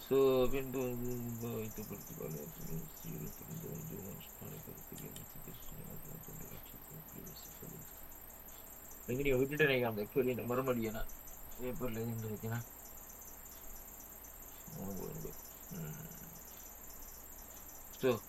So பின்பு வைத்தப்படுத்தி எங்கேயும் விட்டுட்டு நினைக்கிறேன் அந்த கேள்வி மறுபடியும் பேப்பர்ல இருந்து வைக்கிறேன். ஸோ